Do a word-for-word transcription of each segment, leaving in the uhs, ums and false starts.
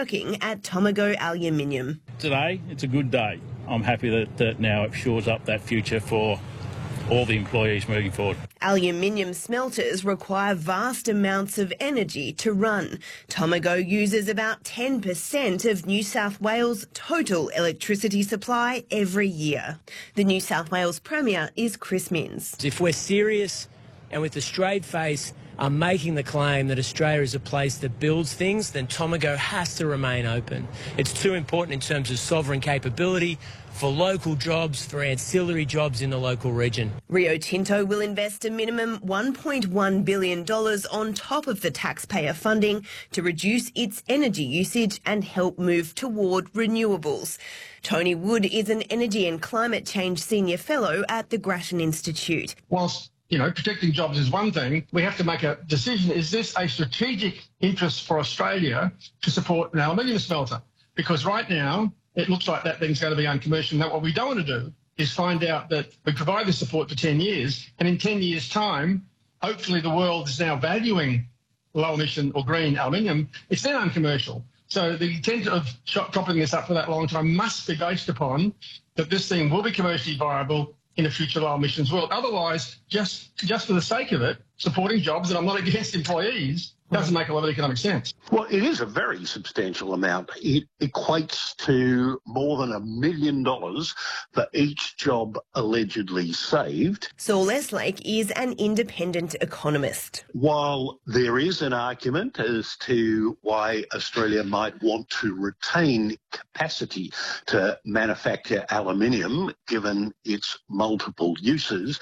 working at Tomago Aluminium. Today, it's a good day. I'm happy that, that now it shores up that future for all the employees moving forward. Aluminium smelters require vast amounts of energy to run. Tomago uses about ten percent of New South Wales' total electricity supply every year. The New South Wales Premier is Chris Minns. If we're serious and with a straight face are making the claim that Australia is a place that builds things, then Tomago has to remain open. It's too important in terms of sovereign capability, for local jobs, for ancillary jobs in the local region. Rio Tinto will invest a minimum one point one billion dollars on top of the taxpayer funding to reduce its energy usage and help move toward renewables. Tony Wood is an Energy and Climate Change Senior Fellow at the Grattan Institute. Whilst you know, protecting jobs is one thing, we have to make a decision. Is this a strategic interest for Australia to support an aluminium smelter? Because right now, it looks like that thing's going to be uncommercial. Now, what we don't want to do is find out that we provide the support for ten years, and in ten years' time, hopefully the world is now valuing low-emission or green aluminium. It's then uncommercial. So the intent of propping this up for that long time must be based upon that this thing will be commercially viable in a future low emissions world. Otherwise, just just for the sake of it, supporting jobs, and I'm not against employees, doesn't make a lot of economic sense. Well, it is a very substantial amount. It equates to more than a million dollars for each job allegedly saved. Saul Eslake is an independent economist. While there is an argument as to why Australia might want to retain capacity to manufacture aluminium, given its multiple uses,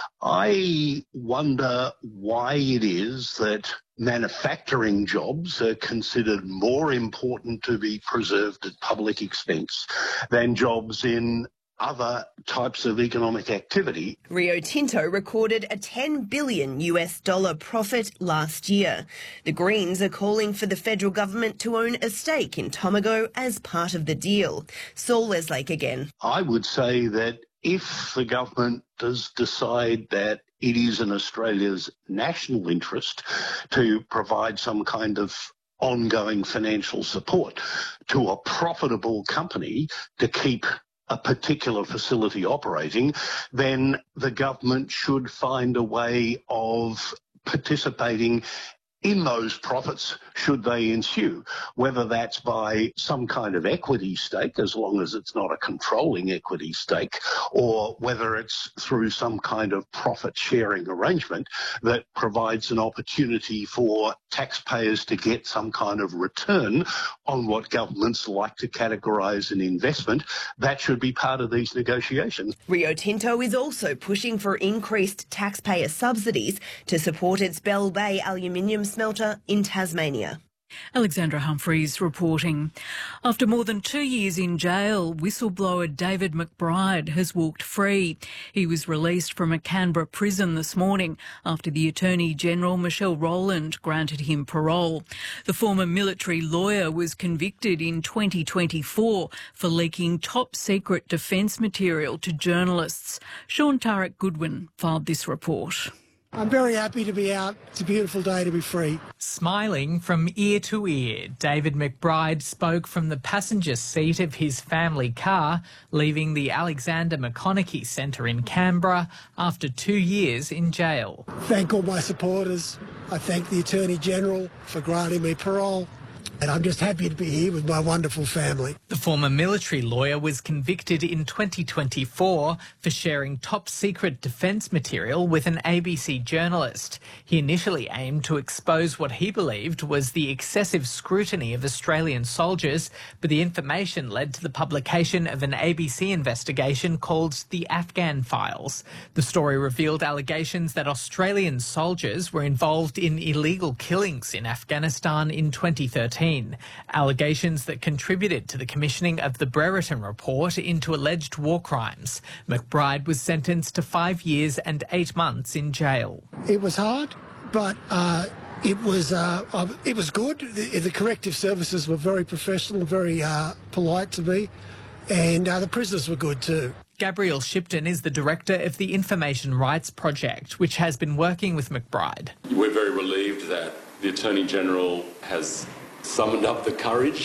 I wonder why it is that manufacturing jobs are considered more important to be preserved at public expense than jobs in other types of economic activity. Rio Tinto recorded a ten billion US dollar profit last year. The Greens are calling for the federal government to own a stake in Tomago as part of the deal. Saul Eslake again. I would say that if the government does decide that it is in Australia's national interest to provide some kind of ongoing financial support to a profitable company to keep a particular facility operating, then the government should find a way of participating in those profits should they ensue, whether that's by some kind of equity stake, as long as it's not a controlling equity stake, or whether it's through some kind of profit-sharing arrangement that provides an opportunity for taxpayers to get some kind of return on what governments like to categorise an investment. That should be part of these negotiations. Rio Tinto is also pushing for increased taxpayer subsidies to support its Bell Bay aluminium smelter in Tasmania. Alexandra Humphreys reporting. After more than two years in jail, whistleblower David McBride has walked free. He was released from a Canberra prison this morning after the Attorney-General Michelle Rowland granted him parole. The former military lawyer was convicted in twenty twenty-four for leaking top-secret defence material to journalists. Sean Tarek Goodwin filed this report. I'm very happy to be out. It's a beautiful day to be free. Smiling from ear to ear, David McBride spoke from the passenger seat of his family car, leaving the Alexander McConaughey Centre in Canberra after two years in jail. Thank all my supporters. I thank the Attorney-General for granting me parole. And I'm just happy to be here with my wonderful family. The former military lawyer was convicted in twenty twenty-four for sharing top-secret defence material with an A B C journalist. He initially aimed to expose what he believed was the excessive scrutiny of Australian soldiers, but the information led to the publication of an A B C investigation called the Afghan Files. The story revealed allegations that Australian soldiers were involved in illegal killings in Afghanistan in twenty thirteen. Allegations that contributed to the commissioning of the Brereton Report into alleged war crimes. McBride was sentenced to five years and eight months in jail. It was hard, but uh, it was uh, it was good. The, the corrective services were very professional, very uh, polite to me, and uh, the prisoners were good too. Gabrielle Shipton is the director of the Information Rights Project, which has been working with McBride. We're very relieved that the Attorney-General has summoned up the courage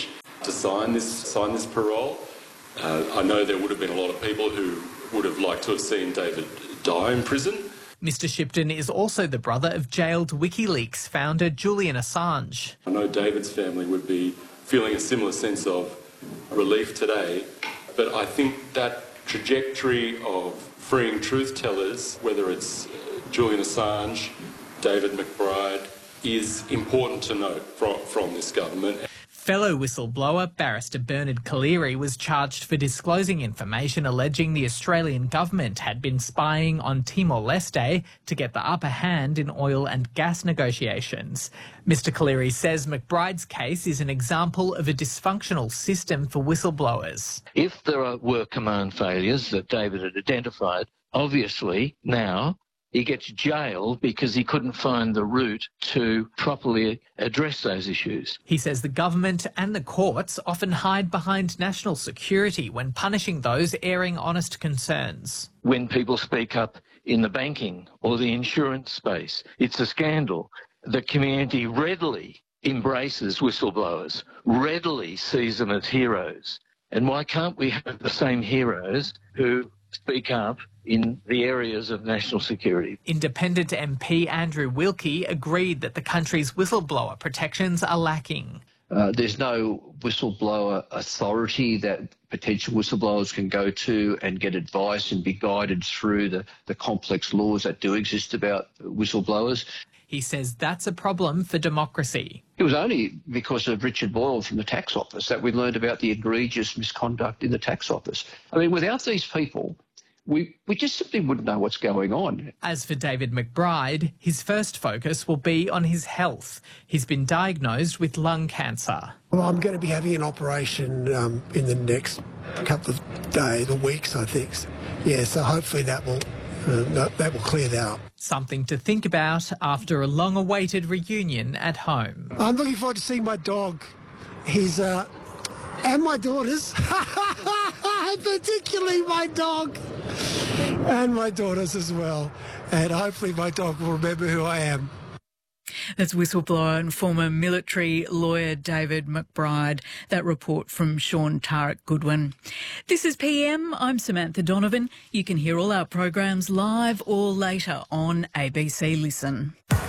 to sign this sign this parole. Uh, I know there would have been a lot of people who would have liked to have seen David die in prison. Mister Shipton is also the brother of jailed WikiLeaks founder Julian Assange. I know David's family would be feeling a similar sense of relief today, but I think that trajectory of freeing truth tellers, whether it's Julian Assange, David McBride, is important to note from, from this government. Fellow whistleblower barrister Bernard Collaery was charged for disclosing information alleging the Australian government had been spying on Timor-Leste to get the upper hand in oil and gas negotiations. Mister Collaery says McBride's case is an example of a dysfunctional system for whistleblowers. If there were command failures that David had identified, obviously now he gets jailed because he couldn't find the route to properly address those issues. He says the government and the courts often hide behind national security when punishing those airing honest concerns. When people speak up in the banking or the insurance space, it's a scandal. The community readily embraces whistleblowers, readily sees them as heroes. And why can't we have the same heroes who speak up in the areas of national security? Independent M P Andrew Wilkie agreed that the country's whistleblower protections are lacking. Uh, there's no whistleblower authority that potential whistleblowers can go to and get advice and be guided through the, the complex laws that do exist about whistleblowers. He says that's a problem for democracy. It was only because of Richard Boyle from the tax office that we learned about the egregious misconduct in the tax office. I mean, without these people, we, we just simply wouldn't know what's going on. As for David McBride, his first focus will be on his health. He's been diagnosed with lung cancer. Well, I'm going to be having an operation um, in the next couple of days or weeks, I think. Yeah, so hopefully that will, uh, that will clear that up. Something to think about after a long-awaited reunion at home. I'm looking forward to seeing my dog. He's, uh, and my daughters, particularly my dog, and my daughters as well. And hopefully my dog will remember who I am. That's whistleblower and former military lawyer David McBride. That report from Sean Tarek Goodwin. This is P M. I'm Samantha Donovan. You can hear all our programs live or later on A B C Listen.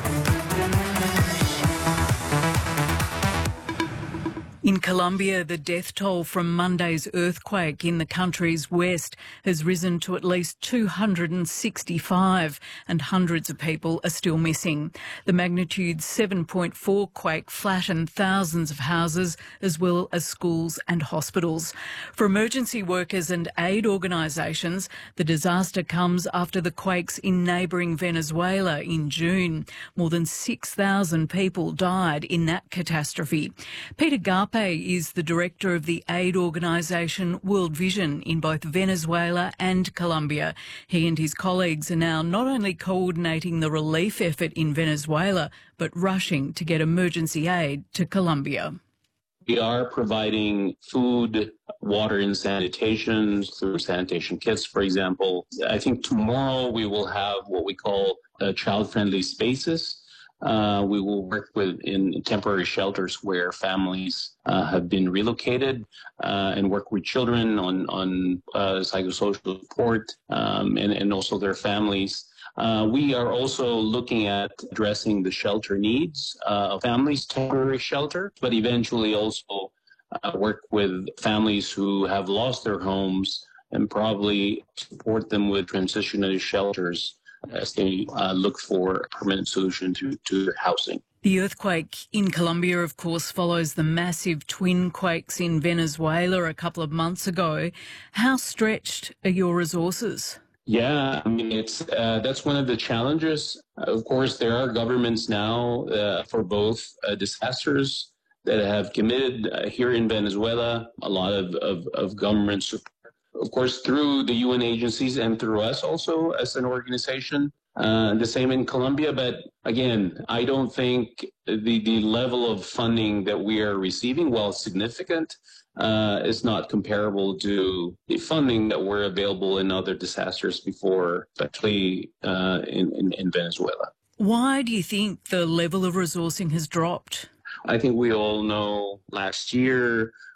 In Colombia, the death toll from Monday's earthquake in the country's west has risen to at least two hundred sixty-five, and hundreds of people are still missing. The magnitude seven point four quake flattened thousands of houses as well as schools and hospitals. For emergency workers and aid organisations, the disaster comes after the quakes in neighbouring Venezuela in June. More than six thousand people died in that catastrophe. Peter Garpe is the director of the aid organisation World Vision in both Venezuela and Colombia. He and his colleagues are now not only coordinating the relief effort in Venezuela, but rushing to get emergency aid to Colombia. We are providing food, water and sanitation through sanitation kits, for example. I think tomorrow we will have what we call uh, child-friendly spaces. Uh, we will work with in temporary shelters where families uh, have been relocated uh, and work with children on, on uh, psychosocial support um, and, and also their families. Uh, we are also looking at addressing the shelter needs uh, of families, temporary shelter, but eventually also uh, work with families who have lost their homes and probably support them with transitionary shelters as they uh, look for a permanent solution to, to their housing. The earthquake in Colombia, of course, follows the massive twin quakes in Venezuela a couple of months ago. How stretched are your resources? Yeah, I mean, it's uh, that's one of the challenges. Uh, of course, there are governments now uh, for both uh, disasters that have committed uh, here in Venezuela, a lot of, of, of government support. Of course, through the U N agencies and through us also as an organization, uh, the same in Colombia. But again, I don't think the, the level of funding that we are receiving, while significant, uh, is not comparable to the funding that were available in other disasters before, especially uh, in, in, in Venezuela. Why do you think the level of resourcing has dropped? I think we all know last year